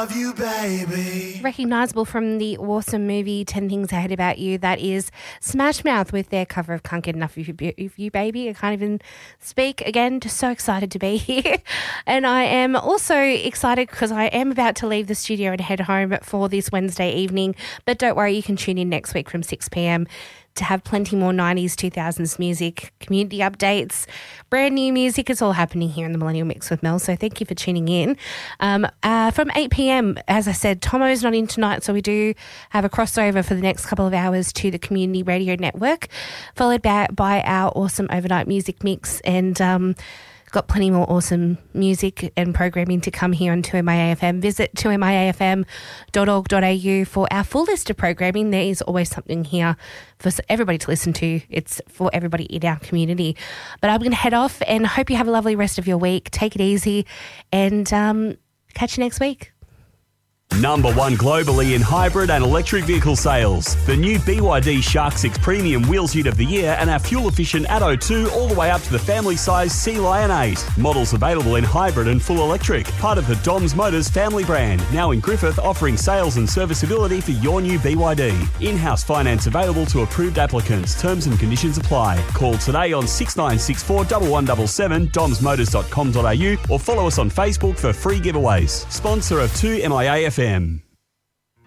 love you, baby. Recognisable from the awesome movie 10 Things I Hate About You, that is Smash Mouth with their cover of Can't Get Enough of You, Baby. I can't even speak. Again, just so excited to be here. And I am also excited because I am about to leave the studio and head home for this Wednesday evening. But don't worry, you can tune in next week from 6 p.m. to have plenty more 90s, 2000s music, community updates, brand new music. It's all happening here in the Millennial Mix with Mel, so thank you for tuning in. From 8 p.m, as I said, Tomo's not in tonight, so we do have a crossover for the next couple of hours to the Community Radio Network, followed by our awesome overnight music mix, and got plenty more awesome music and programming to come here on 2MIAFM. Visit 2miafm.org.au for our full list of programming. There is always something here for everybody to listen to. It's for everybody in our community. But I'm going to head off and hope you have a lovely rest of your week. Take it easy and catch you next week. Number one globally in hybrid and electric vehicle sales. The new BYD Shark 6 Premium Wheels Ute of the Year and our fuel-efficient Atto 2 all the way up to the family-size Sea Lion 8. Models available in hybrid and full electric. Part of the Doms Motors family brand. Now in Griffith, offering sales and serviceability for your new BYD. In-house finance available to approved applicants. Terms and conditions apply. Call today on 6964 1177 domsmotors.com.au or follow us on Facebook for free giveaways. Sponsor of 2MIAFM.